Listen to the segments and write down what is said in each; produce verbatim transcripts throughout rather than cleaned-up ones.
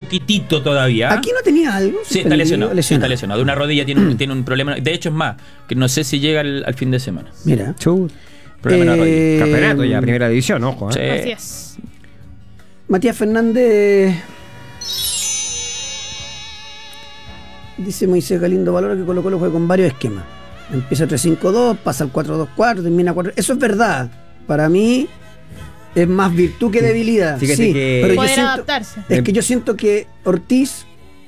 poquitito todavía. Aquí no tenía algo. Sí, está lesionado, lesionado. Está lesionado. De una rodilla tiene un, tiene un problema. De hecho, es más, que no sé si llega al, al fin de semana. Mira. Chut. Problema eh, en la rodilla. Campeonato ya, primera división, ojo. ¿eh? Sí. Así es. Matías Fernández dice Moisés Galindo Valora que Colo Colo juega con varios esquemas. Empieza tres cinco dos, pasa al cuatro dos cuatro, termina cuatro. Eso es verdad. Para mí es más virtud que debilidad. Fíjate sí, que pero yo poder siento, adaptarse. es que yo siento que Ortiz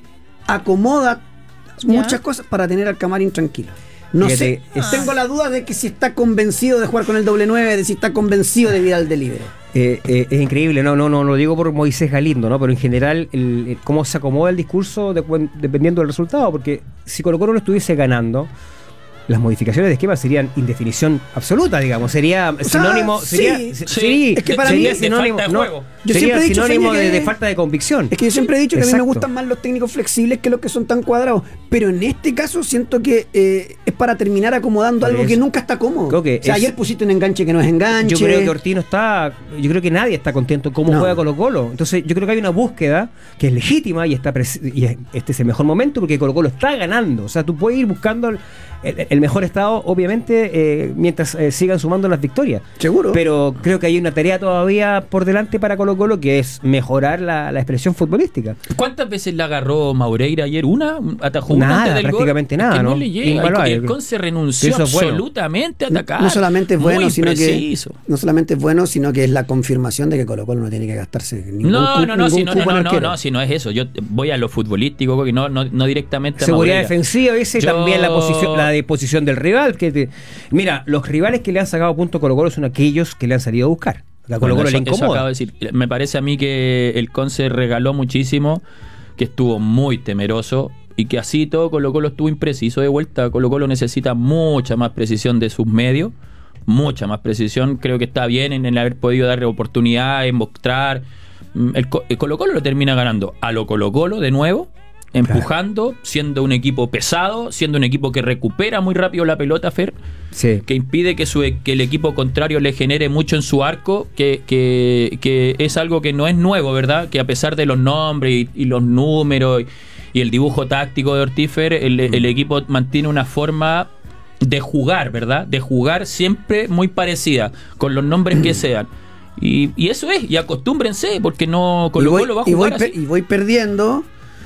acomoda ¿Ya? muchas cosas para tener al Camarín tranquilo. No Fíjate, sé, es- tengo la duda de que si está convencido de jugar con el doble nueve, de si está convencido de Vidal de libre. Eh, eh, es increíble, no, no, no, no lo digo por Moisés Galindo, ¿no? Pero en general, el, el- cómo se acomoda el discurso de- dependiendo del resultado, porque si Colo Colo no estuviese ganando, las modificaciones de esquema serían indefinición absoluta, digamos, sería sea, sinónimo, sí, sería, sí. sí, Es que para sería mí- de sinónimo, falta de no, juego. Yo sería siempre he dicho, sinónimo Feña, de, que- de falta de convicción. Es que yo siempre he dicho que a mí me Exacto. gustan más los técnicos flexibles que los que son tan cuadrados. Pero en este caso siento que eh, es para terminar acomodando Por algo eso. que nunca está cómodo. Creo que o sea, es- ayer pusiste un enganche que no es enganche. Yo creo que Ortiz no está, yo creo que nadie está contento cómo No. juega Colo Colo. Entonces yo creo que hay una búsqueda que es legítima y está pres- y es- este es el mejor momento porque Colo Colo está ganando. O sea, tú puedes ir buscando el, el- el mejor estado, obviamente, eh, mientras eh, sigan sumando las victorias. Seguro. Pero creo que hay una tarea todavía por delante para Colo Colo que es mejorar la, la expresión futbolística. ¿Cuántas veces la agarró Maureira ayer? ¿Una? ¿Atajó una Nada, antes del gol? prácticamente Es nada, que no, ¿no? le llega. Invaluable. Y el Conce renunció Eso es bueno. absolutamente a atacar. No solamente es bueno, Muy sino preciso. que no solamente es bueno, sino que es la confirmación de que Colo Colo no tiene que gastarse ningún No, cu- no, no, ningún si no, no, cupo en no, no, arquero. no, si no es eso. Yo voy a lo futbolístico, que no, no, no directamente a Seguridad Maureira. defensiva, ese Yo- también la posición, la disposición del rival. Que te- Mira, los rivales que le han sacado punto a Colo Colo son aquellos que le han salido a buscar. A Colo Bueno, Colo eso, le eso acabo incomoda. de decir. Me parece a mí que el Conce regaló muchísimo, que estuvo muy temeroso y que así todo Colo Colo estuvo impreciso de vuelta. Colo Colo necesita mucha más precisión de sus medios, mucha más precisión. Creo que está bien en el haber podido darle oportunidad, en mostrar. El, Co- el Colo Colo lo termina ganando a lo Colo Colo de nuevo, empujando, siendo un equipo pesado, siendo un equipo que recupera muy rápido la pelota, Fer, Sí. que impide que, su, que el equipo contrario le genere mucho en su arco, que, que, que es algo que no es nuevo, ¿verdad? Que a pesar de los nombres y, y los números y, y el dibujo táctico de Ortiz-Fer, el, el equipo mantiene una forma de jugar, ¿verdad? De jugar siempre muy parecida, con los nombres que sean. Y, y eso es, y acostúmbrense, porque no Y Colo voy, Colo va a y voy jugar pe- así. y voy perdiendo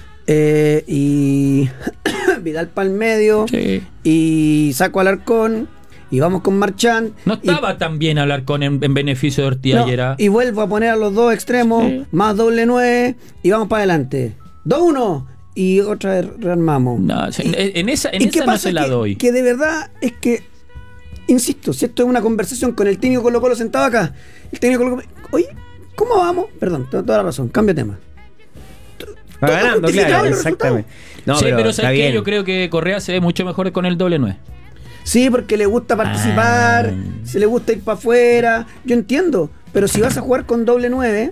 eh, y Vidal para el medio Sí. y saco al Alarcón y vamos con Marchand. No y- estaba tan bien hablar con en, en beneficio de Ortiz no, ayer. ¿ah? y vuelvo a poner a los dos extremos, Sí. más doble nueve y vamos para adelante. dos uno y otra vez rearmamos. No, Y- en esa, en ¿y qué esa no pasa? se la que, doy. que de verdad es que, insisto, si esto es una conversación con el técnico Colo Colo sentado acá, el técnico Colo Colo, oye, ¿cómo vamos? Perdón, tengo toda la razón, cambio de tema. Va Todo ganando, justificado claro, en los exactamente. No, sí, pero, está ¿sabes qué? bien. Yo creo que Correa se ve mucho mejor con el doble nueve. Sí, porque le gusta participar, Ah. se le gusta ir para afuera, yo entiendo, pero si vas a jugar con doble nueve,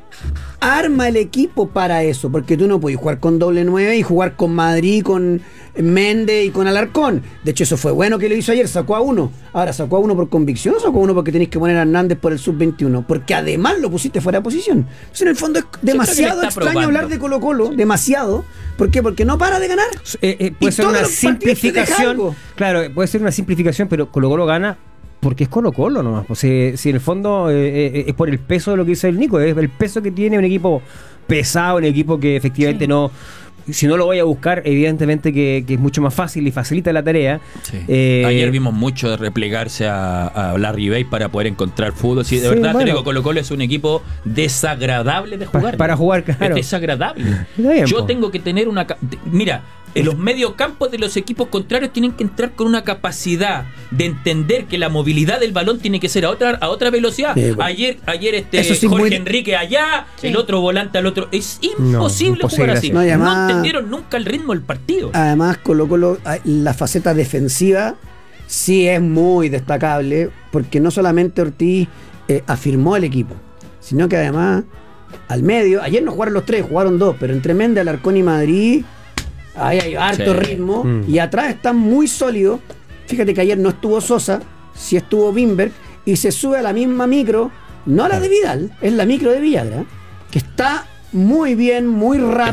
arma el equipo para eso, porque tú no puedes jugar con doble nueve y jugar con Madrid, con Méndez y con Alarcón. De hecho, eso fue bueno que le hizo ayer, sacó a uno. Ahora, ¿sacó a uno por convicción o sacó a uno porque tenés que poner a Hernández por el sub veintiuno? Porque además lo pusiste fuera de posición. Entonces, en el fondo es demasiado está extraño probando. hablar de Colo Colo, demasiado. ¿Por qué? Porque no para de ganar. Eh, eh, Y puede ser todos una los partidos te deja simplificación. algo. Claro, puede ser una simplificación, pero Colo Colo gana porque es Colo Colo nomás. Pues, si, si en el fondo eh, eh, es por el peso de lo que dice el Nico, es el peso que tiene un equipo pesado, un equipo que efectivamente Sí. no. Si no lo voy a buscar, evidentemente que, que es mucho más fácil y facilita la tarea. Sí. Eh, Ayer vimos mucho de replegarse a, a Larry Bay para poder encontrar fútbol. Sí, de Sí, verdad te bueno. digo, Colo Colo es un equipo desagradable de Pa- jugar. para jugar, claro. Es desagradable. Está bien, Yo po. tengo que tener una... ca- de- Mira, en los mediocampos de los equipos contrarios tienen que entrar con una capacidad de entender que la movilidad del balón tiene que ser a otra a otra velocidad. Sí, bueno. Ayer ayer este Eso sí, Jorge muy- Enrique allá, Sí. el otro volante al otro. Es No, imposible imposible jugar así. así. No, No, y además- entendieron nunca el ritmo del partido. Además, Colo Colo, ah, la faceta defensiva sí es muy destacable, porque no solamente Ortiz eh, afirmó el equipo, sino que además al medio, ayer no jugaron los tres, jugaron dos, pero entre Méndez, Alarcón y Madrid, ahí hay harto Sí. ritmo, Mm. y atrás están muy sólidos. Fíjate que ayer no estuvo Sosa, sí estuvo Bimberg, y se sube a la misma micro, no a la de Vidal, es la micro de Villagra, que está muy bien, muy rápido.